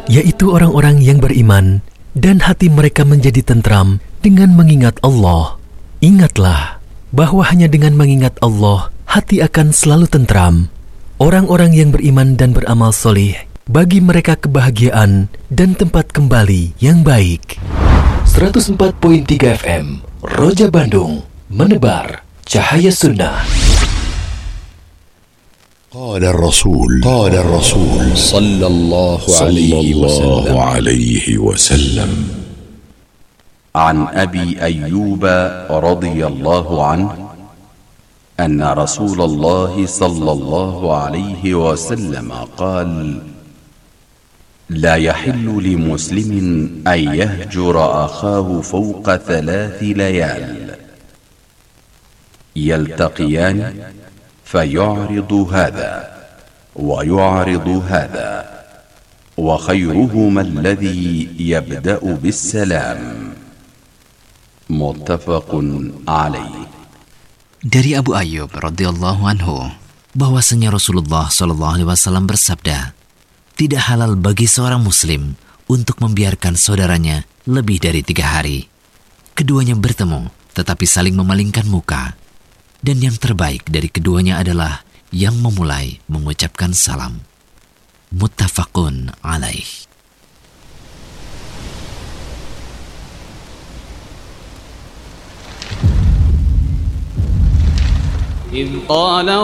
yaitu orang-orang yang beriman dan hati mereka menjadi tentram dengan mengingat Allah. Ingatlah bahwa hanya dengan mengingat Allah, hati akan selalu tentram. Orang-orang yang beriman dan beramal soleh, bagi mereka kebahagiaan dan tempat kembali yang baik. 104.3 FM, Roja Bandung, menebar cahaya sunnah. قال الرسول صلى الله عليه وسلم عن أبي أيوب رضي الله عنه أن رسول الله صلى الله عليه وسلم قال: لا يحل لمسلم أن يهجر أخاه فوق 3 ليال يلتقيان فيعرض هذا ويعرض هذا وخيرهما الذي يبدأ بالسلام. متفق عليه. Dari Abu Ayyub radhiyallahu anhu bahwasanya Rasulullah sallallahu alaihi wasallam bersabda, tidak halal bagi seorang muslim untuk membiarkan saudaranya lebih dari 3 hari. Keduanya bertemu tetapi saling memalingkan muka. Dan yang terbaik dari keduanya adalah yang memulai mengucapkan salam. Muttafaqun alaih. إذ قال